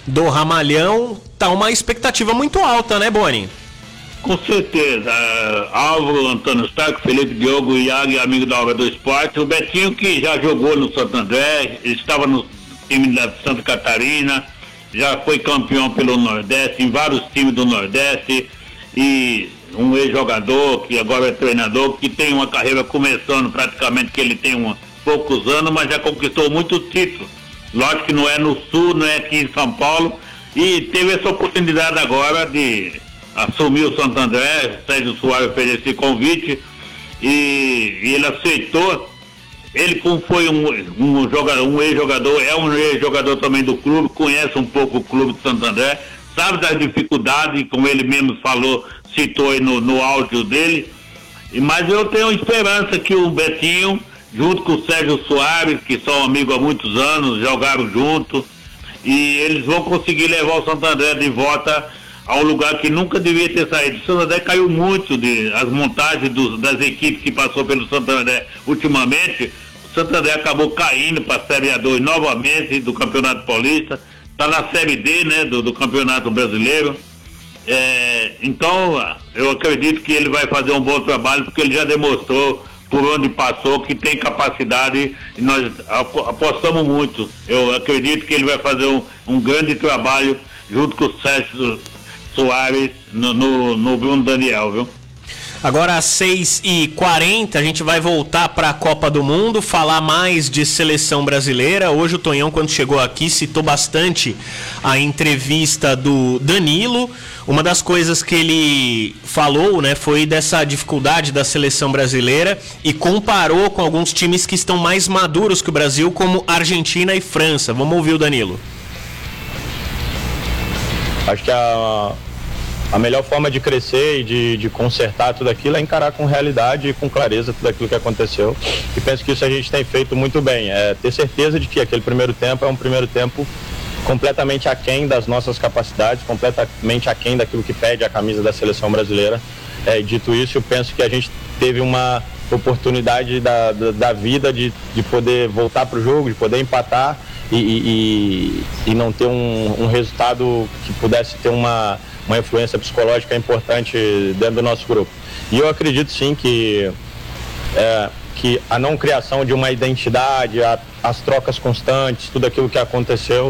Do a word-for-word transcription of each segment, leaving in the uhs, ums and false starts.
do Ramalhão, tá uma expectativa muito alta, né, Boni? Com certeza. Álvaro, Antônio Stark, Felipe Diogo, Iago, amigo da Hora do Esporte. O Betinho, que já jogou no Santo André, estava no time da Santa Catarina, já foi campeão pelo Nordeste, em vários times do Nordeste, e um ex-jogador que agora é treinador, que tem uma carreira começando praticamente, que ele tem uns poucos anos, mas já conquistou muitos títulos. Lógico que não é no Sul, não é aqui em São Paulo, e teve essa oportunidade agora de assumir o Santo André. Sérgio Soares fez esse convite e, e ele aceitou. Ele, como foi um, um, jogador, um ex-jogador, é um ex-jogador também do clube, conhece um pouco o clube de Santo André, sabe das dificuldades, como ele mesmo falou, citou aí no, no áudio dele. E, mas eu tenho esperança que o Betinho, junto com o Sérgio Soares, que são amigos há muitos anos, jogaram juntos, e eles vão conseguir levar o Santo André de volta a um lugar que nunca devia ter saído. O Santo André caiu muito, de, as montagens dos, das equipes que passou pelo Santo André ultimamente. O Santo André acabou caindo para a Série A dois novamente do Campeonato Paulista, está na Série D, né, do, do Campeonato Brasileiro. É, então eu acredito que ele vai fazer um bom trabalho, porque ele já demonstrou por onde passou que tem capacidade, e nós apostamos muito. Eu acredito que ele vai fazer um, um grande trabalho junto com o Sérgio Soares no, no, no Bruno Daniel, viu? Agora às seis e quarenta a gente vai voltar para a Copa do Mundo, falar mais de seleção brasileira. Hoje o Tonhão, quando chegou aqui, citou bastante a entrevista do Danilo. Uma das coisas que ele falou, né, foi dessa dificuldade da seleção brasileira e comparou com alguns times que estão mais maduros que o Brasil, como Argentina e França. Vamos ouvir o Danilo. Acho que a, a melhor forma de crescer e de, de consertar tudo aquilo é encarar com realidade e com clareza tudo aquilo que aconteceu. E penso que isso a gente tem feito muito bem. É ter certeza de que aquele primeiro tempo é um primeiro tempo completamente aquém das nossas capacidades, completamente aquém daquilo que pede a camisa da seleção brasileira. É, dito isso, eu penso que a gente teve uma oportunidade da, da, da vida de, de poder voltar para o jogo, de poder empatar e, e, e não ter um, um resultado que pudesse ter uma, uma influência psicológica importante dentro do nosso grupo. E eu acredito sim que, é, que a não criação de uma identidade, a, as trocas constantes, tudo aquilo que aconteceu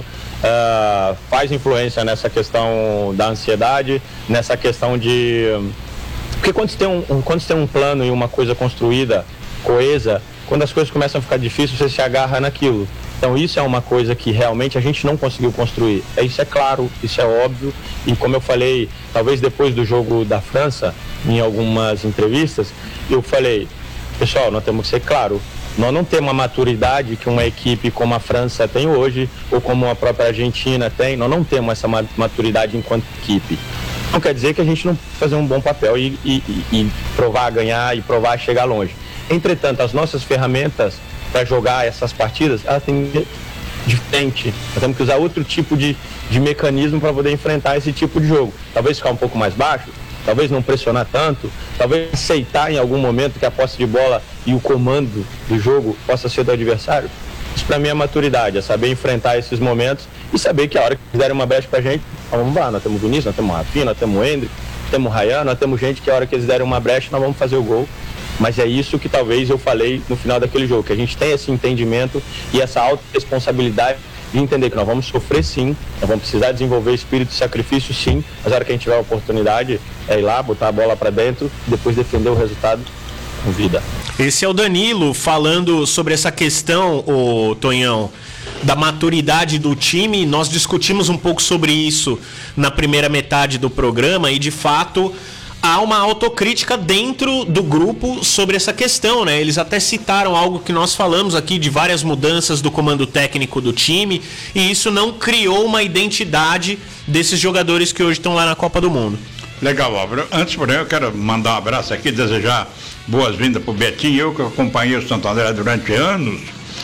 é, faz influência nessa questão da ansiedade, nessa questão de... Porque quando você tem um, um, quando você tem um plano e uma coisa construída, coesa, quando as coisas começam a ficar difíceis, você se agarra naquilo. Então isso é uma coisa que realmente a gente não conseguiu construir. Isso é claro, isso é óbvio. E como eu falei, talvez depois do jogo da França, em algumas entrevistas, eu falei, pessoal, nós temos que ser claro, nós não temos a maturidade que uma equipe como a França tem hoje, ou como a própria Argentina tem, nós não temos essa maturidade enquanto equipe. Não quer dizer que a gente não fazer um bom papel e, e, e provar a ganhar e provar a chegar longe. Entretanto, as nossas ferramentas para jogar essas partidas, elas têm que ser diferente. Nós temos que usar outro tipo de, de mecanismo para poder enfrentar esse tipo de jogo. Talvez ficar um pouco mais baixo, talvez não pressionar tanto, talvez aceitar em algum momento que a posse de bola e o comando do jogo possa ser do adversário. Isso para mim é maturidade, é saber enfrentar esses momentos e saber que a hora que quiserem uma brecha pra gente, vamos lá, nós temos o Vinícius, nós temos o Rafinha, nós temos o Hendrick, temos o Ryan, nós temos gente que a hora que eles derem uma brecha, nós vamos fazer o gol. Mas é isso que talvez eu falei no final daquele jogo, que a gente tem esse entendimento e essa autorresponsabilidade de entender que nós vamos sofrer sim, nós vamos precisar desenvolver espírito de sacrifício sim, mas a hora que a gente tiver a oportunidade é ir lá, botar a bola para dentro e depois defender o resultado com vida. Esse é o Danilo falando sobre essa questão, o Tonhão, da maturidade do time. Nós discutimos um pouco sobre isso na primeira metade do programa e de fato há uma autocrítica dentro do grupo sobre essa questão, né? Eles até citaram algo que nós falamos aqui de várias mudanças do comando técnico do time e isso não criou uma identidade desses jogadores que hoje estão lá na Copa do Mundo. Legal, Álvaro. Antes, porém, eu quero mandar um abraço aqui, desejar boas-vindas para o Betinho, eu que acompanhei o Santo André durante anos,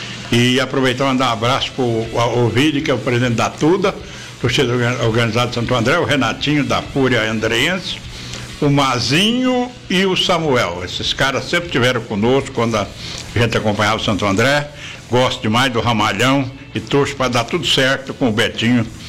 e aproveitar e mandar um abraço para o Vide, que é o presidente da Tuda, torcida organizada de Santo André, o Renatinho da Fúria Andreense, o Mazinho e o Samuel. Esses caras sempre estiveram conosco quando a gente acompanhava o Santo André. Gosto demais do Ramalhão e torço para dar tudo certo com o Betinho